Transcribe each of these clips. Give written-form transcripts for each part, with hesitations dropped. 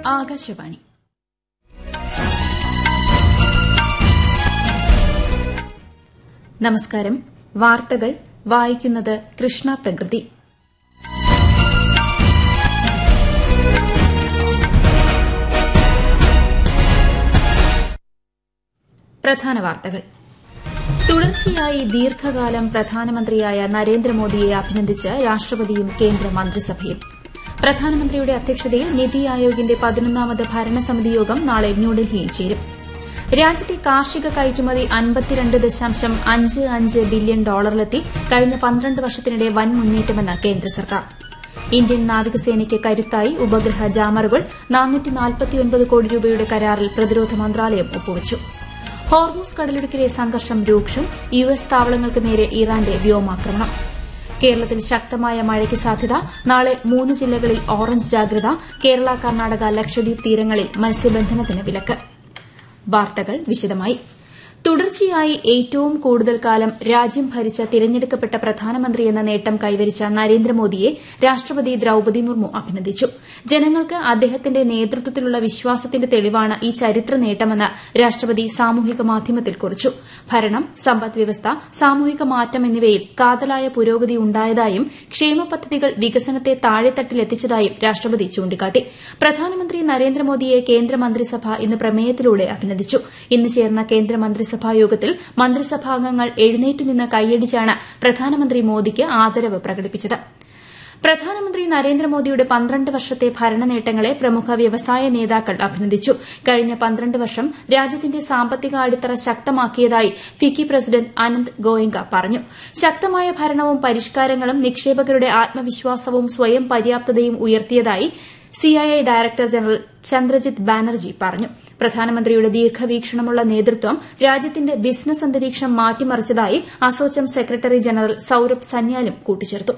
ആകാശവാണി. നമസ്കാരം. വാർത്തകൾ വായിക്കുന്നത് കൃഷ്ണ പ്രകൃതി. പ്രധാന വാർത്തകൾ. തുടർച്ചയായി ദീർഘകാലം പ്രധാനമന്ത്രിയായ നരേന്ദ്രമോദിയെ അഭിനന്ദിച്ച് രാഷ്ട്രപതിയും കേന്ദ്ര മന്ത്രിസഭയും. പ്രധാനമന്ത്രിയുടെ അധ്യക്ഷതയിൽ നിതി ആയോഗിന്റെ 11ാമത് ഭരണസമിതി യോഗം നാളെ ന്യൂഡൽഹിയിൽ ചേരും. രാജ്യത്തെ കാർഷിക കയറ്റുമതി $52.55 ബില്യൺ ഡോളറിലെത്തി. കഴിഞ്ഞ 12 വർഷത്തിനിടെ വൻ മുന്നേറ്റമെന്ന് കേന്ദ്ര സർക്കാർ. ഇന്ത്യൻ നാവികസേനയ്ക്ക് കരുത്തായി ഉപഗ്രഹ ജാമറുകൾ. 449 കോടി രൂപയുടെ കരാറിൽ പ്രതിരോധ മന്ത്രാലയം ഒപ്പുവച്ചു. ഹോർമൂസ് കടലിടുക്കിലെ സംഘർഷം രൂക്ഷം. യുഎസ് താവളങ്ങൾക്ക് നേരെ ഇറാന്റെ വ്യോമാക്രമണം. കേരളത്തിൽ ശക്തമായ മഴയ്ക്ക് സാധ്യത. നാളെ 3 ജില്ലകളിൽ ഓറഞ്ച് ജാഗ്രത. കേരള, കർണാടക, ലക്ഷദ്വീപ് തീരങ്ങളിൽ മത്സ്യബന്ധനത്തിന് വിലക്ക്. വാർത്തകൾ വിശദമായി. തുടർച്ചയായി ഏറ്റവും കൂടുതൽ കാലം രാജ്യം ഭരിച്ച തിരഞ്ഞെടുക്കപ്പെട്ട പ്രധാനമന്ത്രിയെന്ന നേട്ടം കൈവരിച്ച നരേന്ദ്രമോദിയെ രാഷ്ട്രപതി ദ്രൌപദി മുർമു അഭിനന്ദിച്ചു. ജനങ്ങൾക്ക് അദ്ദേഹത്തിന്റെ നേതൃത്വത്തിലുള്ള വിശ്വാസത്തിന്റെ തെളിവാണ് ഈ ചരിത്ര നേട്ടമെന്ന് രാഷ്ട്രപതി സാമൂഹിക മാധ്യമത്തിൽ കുറിച്ചു. ഭരണം, സമ്പദ്വ്യവസ്ഥ, സാമൂഹിക മാറ്റം എന്നിവയിൽ കാതലായ പുരോഗതി ഉണ്ടായതായും ക്ഷേമ പദ്ധതികൾ വികസനത്തെ താഴെത്തട്ടിലെത്തിച്ചതായും രാഷ്ട്രപതി ചൂണ്ടിക്കാട്ടി. പ്രധാനമന്ത്രി നരേന്ദ്രമോദിയെ കേന്ദ്രമന്ത്രിസഭ ഇന്ന് പ്രമേയത്തിലൂടെ അഭിനന്ദിച്ചു. ഇന്ന് ചേർന്ന കേന്ദ്രമന്ത്രിസഭായോഗത്തിൽ മന്ത്രിസഭാംഗങ്ങൾ എഴുന്നേറ്റുനിന്ന് കൈയടിച്ചാണ് പ്രധാനമന്ത്രി മോദിക്ക് ആദരവ് പ്രകടിപ്പിച്ചത്. പ്രധാനമന്ത്രി നരേന്ദ്രമോദിയുടെ 12 വർഷത്തെ ഭരണ നേട്ടങ്ങളെ പ്രമുഖ വ്യവസായ നേതാക്കൾ അഭിനന്ദിച്ചു. കഴിഞ്ഞ 12 വർഷം രാജ്യത്തിന്റെ സാമ്പത്തിക അടിത്തറ ശക്തമാക്കിയതായി ഫിക്കി പ്രസിഡന്റ് അനന്ത് ഗോയങ്ക പറഞ്ഞു. ശക്തമായ ഭരണവും പരിഷ്കാരങ്ങളും നിക്ഷേപകരുടെ ആത്മവിശ്വാസവും സ്വയം പര്യാപ്തതയും ഉയർത്തിയതായി CII director general Chandrajith Banerjee പറഞ്ഞു. പ്രധാനമന്ത്രിയുടെ ദീർഘവീക്ഷണമുള്ള നേതൃത്വം രാജ്യത്തിന്റെ ബിസിനസ് അന്തരീക്ഷം മാറ്റിമറിച്ചതായി അസോചം സെക്രട്ടറി ജനറൽ സൌരഭ് സന്യാലും കൂട്ടിച്ചേർത്തു.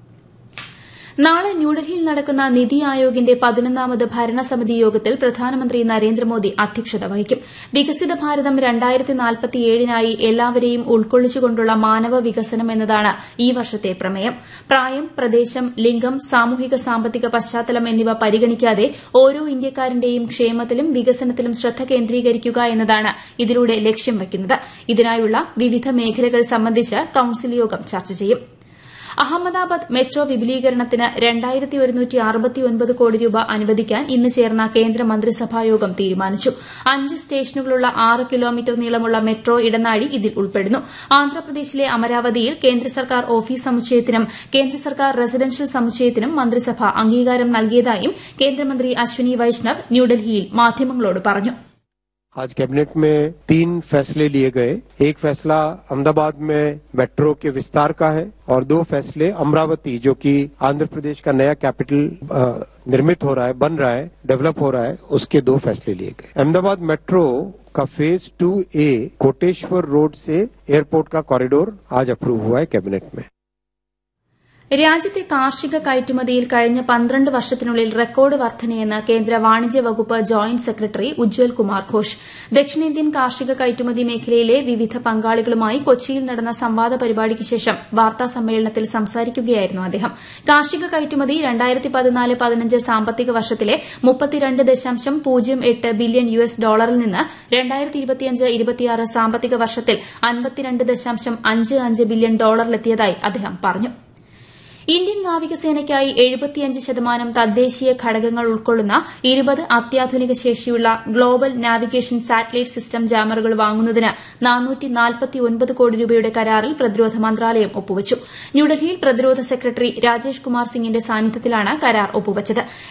നാളെ ന്യൂഡൽഹിയിൽ നടക്കുന്ന നിതി ആയോഗിന്റെ 11ാമത് ഭരണസമിതി യോഗത്തിൽ പ്രധാനമന്ത്രി നരേന്ദ്രമോദി അധ്യക്ഷത വഹിക്കും. വികസിത ഭാരതം 2047നായി എല്ലാവരെയും ഉൾക്കൊള്ളിച്ചുകൊണ്ടുള്ള മാനവ വികസനം എന്നതാണ് ഈ വർഷത്തെ പ്രമേയം. പ്രായം, പ്രദേശം, ലിംഗം, സാമൂഹിക സാമ്പത്തിക പശ്ചാത്തലം എന്നിവ പരിഗണിക്കാതെ ഓരോ ഇന്ത്യക്കാരന്റെയും ക്ഷേമത്തിലും വികസനത്തിലും ശ്രദ്ധ കേന്ദ്രീകരിക്കുക എന്നതാണ് ഇതിലൂടെ ലക്ഷ്യം വയ്ക്കുന്നത്. ഇതിനായുള്ള വിവിധ മേഖലകൾ സംബന്ധിച്ച് കൌൺസിൽ യോഗം ചർച്ച ചെയ്യും. അഹമ്മദാബാദ് മെട്രോ വിപുലീകരണത്തിന് 2169 കോടി രൂപ അനുവദിക്കാൻ ഇന്ന് ചേർന്ന കേന്ദ്ര മന്ത്രിസഭായോഗം തീരുമാനിച്ചു. 5 സ്റ്റേഷനുകളുള്ള 6 കിലോമീറ്റർ നീളമുള്ള മെട്രോ ഇടനാഴി ഇതിൽ ഉൾപ്പെടുന്നു. ആന്ധ്രാപ്രദേശിലെ അമരാവതിയിൽ കേന്ദ്ര സർക്കാർ ഓഫീസ് സമുച്ചയത്തിനും കേന്ദ്ര സർക്കാർ റെസിഡൻഷ്യൽ സമുച്ചയത്തിനും മന്ത്രിസഭ അംഗീകാരം നൽകിയതായും കേന്ദ്രമന്ത്രി അശ്വിനി വൈഷ്ണവ് ന്യൂഡൽഹിയിൽ മാധ്യമങ്ങളോട് പറഞ്ഞു. आज कैबिनेट में 3 फैसले लिए गए. एक फैसला अहमदाबाद में मेट्रो के विस्तार का है और 2 फैसले अमरावती, जो कि आंध्र प्रदेश का नया कैपिटल निर्मित हो रहा है, बन रहा है, डेवलप हो रहा है, उसके 2 फैसले लिए गए. अहमदाबाद मेट्रो का फेज 2A कोटेश्वर रोड से एयरपोर्ट का कॉरिडोर आज अप्रूव हुआ है कैबिनेट में. രാജ്യത്തെ കാർഷിക കയറ്റുമതിയിൽ കഴിഞ്ഞ 12 വർഷത്തിനുള്ളിൽ റെക്കോർഡ് വർധനയെന്ന് കേന്ദ്ര വാണിജ്യ വകുപ്പ് ജോയിന്റ് സെക്രട്ടറി ഉജ്വൽ കുമാർ ഘോഷ്. ദക്ഷിണേന്ത്യൻ കാർഷിക കയറ്റുമതി മേഖലയിലെ വിവിധ പങ്കാളികളുമായി കൊച്ചിയിൽ നടന്ന സംവാദ പരിപാടിക്ക് ശേഷം വാർത്താ സമ്മേളനത്തിൽ സംസാരിക്കുകയായിരുന്നു അദ്ദേഹം. കാർഷിക കയറ്റുമതി 2014-15 സാമ്പത്തിക വർഷത്തിലെ $32.08 ബില്യൺ ഡോളറിൽ നിന്ന് 2025-26 സാമ്പത്തിക വർഷത്തിൽ $52.55 ബില്യൺ ഡോളറിലെത്തിയതായി അദ്ദേഹം പറഞ്ഞു. ഇന്ത്യൻ നാവികസേനയ്ക്കായി 75% തദ്ദേശീയ ഘടകങ്ങൾ ഉൾക്കൊള്ളുന്ന 20 അത്യാധുനിക ശേഷിയുള്ള ഗ്ലോബൽ നാവിഗേഷൻ സാറ്റലൈറ്റ് സിസ്റ്റം ജാമറുകൾ വാങ്ങുന്നതിന് 449 കോടി രൂപയുടെ കരാറിൽ പ്രതിരോധ മന്ത്രാലയം ഒപ്പുവച്ചു. ന്യൂഡൽഹിയിൽ പ്രതിരോധ സെക്രട്ടറി രാജേഷ് കുമാർ സിംഗിന്റെ സാന്നിധ്യത്തിലാണ് കരാർ ഒപ്പുവച്ചത്.